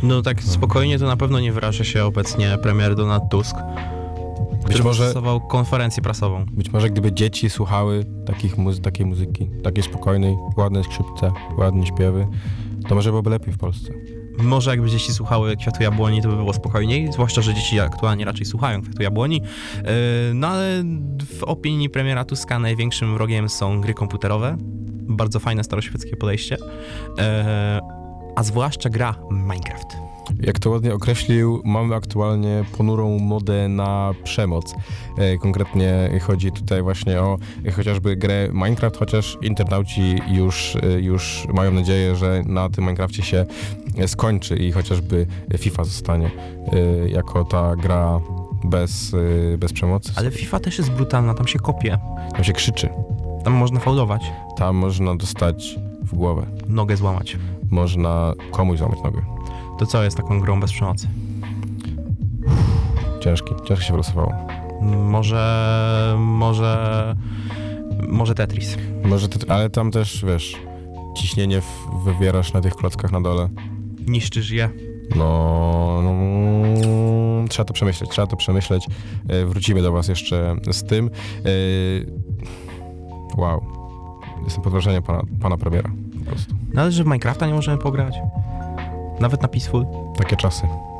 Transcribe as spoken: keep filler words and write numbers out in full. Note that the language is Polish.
No tak spokojnie to na pewno nie wyraża się obecnie premier Donald Tusk, który może stosował konferencję prasową. Być może gdyby dzieci słuchały takich muzy- takiej muzyki, takiej spokojnej, ładne skrzypce, ładne śpiewy, to może byłoby lepiej w Polsce. Może jakby dzieci słuchały Kwiatu Jabłoni, to by było spokojniej, zwłaszcza, że dzieci aktualnie raczej słuchają Kwiatu Jabłoni. Yy, no ale w opinii premiera Tuska największym wrogiem są gry komputerowe. Bardzo fajne staroświeckie podejście. Yy, a zwłaszcza gra Minecraft. Jak to ładnie określił, mamy aktualnie ponurą modę na przemoc. E, konkretnie chodzi tutaj właśnie o e, chociażby grę Minecraft, chociaż internauci już, e, już mają nadzieję, że na tym Minecrafcie się e, skończy i chociażby FIFA zostanie e, jako ta gra bez, e, bez przemocy. Ale FIFA też jest brutalna, tam się kopie, Tam się krzyczy, tam można faulować, tam można dostać w głowę, nogę złamać. można komuś złamać nogę. To co jest taką grą bez przemocy? Ciężki, ciężko się wylosowało. Może, może, może Tetris. Może ty, ale tam też, wiesz, ciśnienie w, wywierasz na tych klockach na dole. Niszczysz je. No, no, trzeba to przemyśleć, trzeba to przemyśleć. E, wrócimy do was jeszcze z tym. E, wow, jestem pod wrażeniem pana, pana premiera, po prostu. No ale że w Minecrafta nie możemy pograć? Nawet na Peaceful? Takie czasy.